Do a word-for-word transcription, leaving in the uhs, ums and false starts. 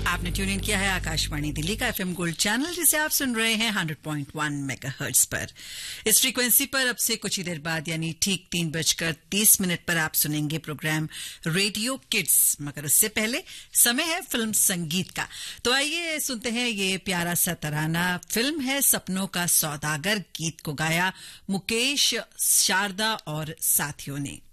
आपने tune in किया है आकाशवाणी दिल्ली का एफएम गोल्ड चैनल, जिसे आप सुन रहे हैं हंड्रेड पॉइंट वन मेगाहर्ट्ज पर। इस फ्रीक्वेंसी पर अब से कुछ ही देर बाद यानी ठीक तीन बजकर तीस मिनट पर आप सुनेंगे प्रोग्राम रेडियो किड्स, मगर उससे पहले समय है फिल्म संगीत का। तो आइए सुनते हैं ये प्यारा सा तराना। फिल्म है सपनों का सौदागर, गीत को गाया मुकेश, शारदा और साथियों ने।